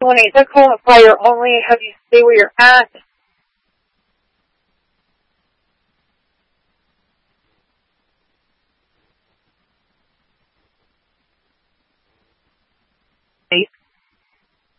1-800-call fire only. Have you stay where you're at.